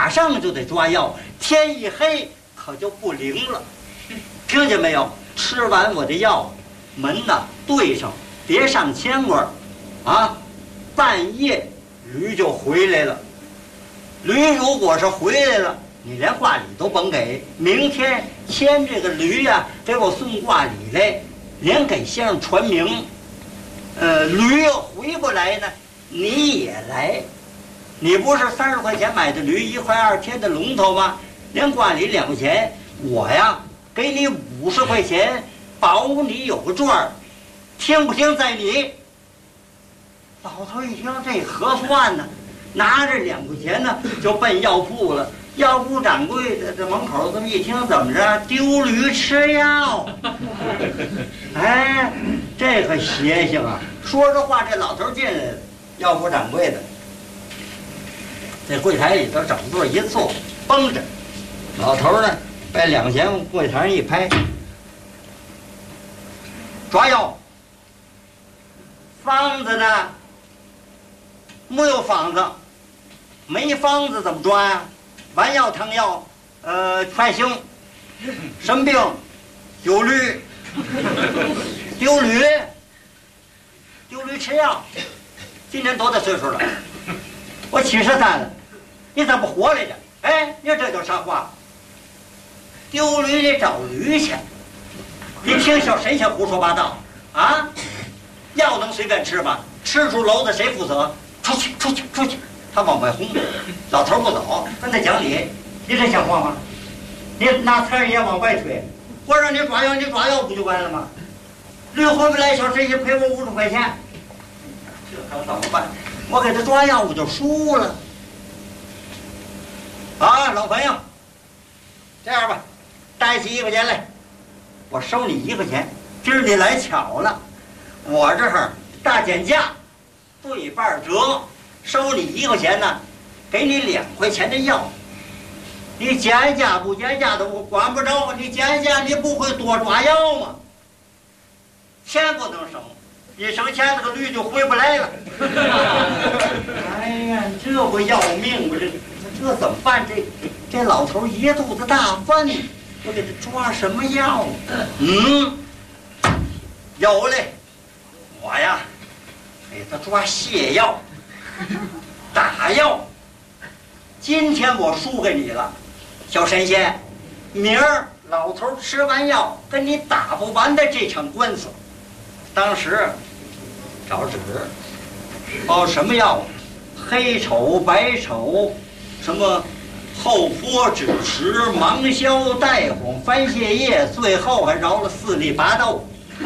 马上就得抓药，天一黑可就不灵了。听见没有？吃完我的药，门呐对上，别上牵挂啊！半夜驴就回来了。驴如果是回来了，你连挂礼都甭给。明天牵这个驴呀，给我送挂礼来，连给先生传名。驴要回不来呢，你也来。你不是30块钱买的驴，1块2贴的龙头吗？连挂礼2块钱，我呀给你50块钱，保你有个赚儿。听不听在你。老头一听这合算呢，拿着2块钱呢就奔药铺了。药铺掌柜的这门口这么一听，怎么着？丢驴吃药？哎，这个邪性啊！说着话，这老头进来了，药铺掌柜的在柜台里头整座一坐，绷着。老头呢，把2块钱往柜台上一拍，抓药。方子呢？没有方子，没方子怎么抓呀？丸药、汤药，全行。什么病？丢驴。丢驴？丢驴吃药？今年多大岁数了？我73了。你怎么活来着？哎，你说这叫啥话？丢驴得找驴去。你听小神仙胡说八道啊！药能随便吃吗？吃出篓子谁负责？出去，出去，出去！他往外轰，老头不走，跟他讲理，你这像话吗？你拿财神爷往外推，我让你抓药，你抓药不就完了吗？驴回不来，小神仙赔我50块钱，这可怎么办？我给他抓药，我就输了。啊，老朋友，这样吧，带起1块钱来，我收你1块钱。今儿你来巧了，我这儿大减价，对半折。收你1块钱呢，给你2块钱的药。你减价不减价的我管不着，你减价你不会多抓药吗？钱不能省，一省钱这个驴就回不来了。哎呀，这不要命吗？这怎么办？这老头一肚子大粪，我给他抓什么药？有嘞，我呀给他抓泻药。打药，今天我输给你了，小神仙，明儿老头吃完药跟你打不完的这场官司。当时找纸，什么药？黑丑、白丑，什么后坡、枳实、芒硝、带红、番泻叶，最后还饶了4粒拔豆，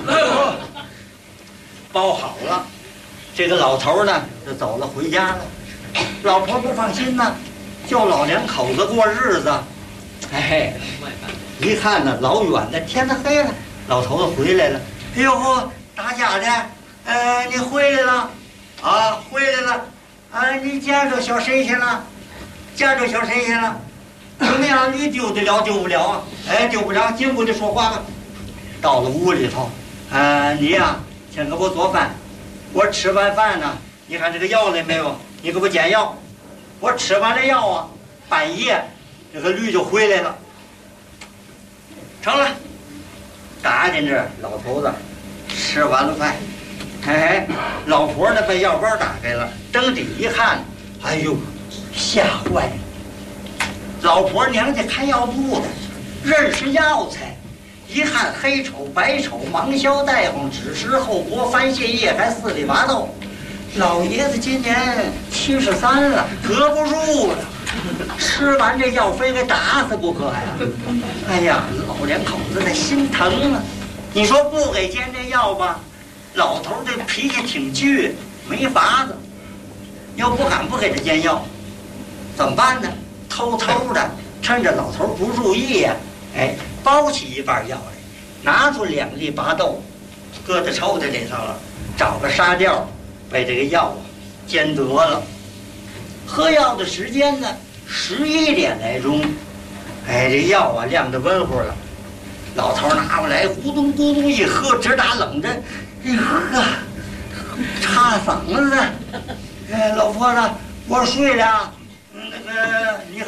包好了。这个老头呢就走了，回家了。老婆不放心呢，就老2口子过日子。哎，一看呢老远的，天都黑了，老头子回来了。哎呦呵，大家的，你回来了啊？回来了啊？你见着小神仙了？见着小神仙了？怎么样？你丢得了丢不了啊？哎，丢不了，进屋里说话吧。到了屋里头，你呀，先给我做饭。我吃完饭呢，你看这个药来没有？你给我煎药。我吃完了药啊，半夜这个驴就回来了。成了，打进这老头子吃完了饭，哎，老婆呢把药包打开了，睁底一看，哎呦，吓坏了。老婆娘家开药铺的，认识药材。一看黑丑、白丑、芒硝、带红、枳实、后坡、番泻叶，还4粒拔豆。老爷子今年73了，隔不住了，吃完这药非给打死不可呀！哎呀，老2口子那心疼啊！你说不给煎这药吧，老头这脾气挺倔，没法子，又不敢不给他煎药，怎么办呢？偷偷的趁着老头不注意呀，哎，包起一半药来，拿出2粒拔豆，搁在抽屉里头了，找个沙吊，把这个药煎得了。喝药的时间呢，11点来钟，哎，这药啊晾得温乎了。老头拿过来，咕咚咕咚一喝，直打冷震，一喝插嗓子。哎，老婆子，我睡了。那个你。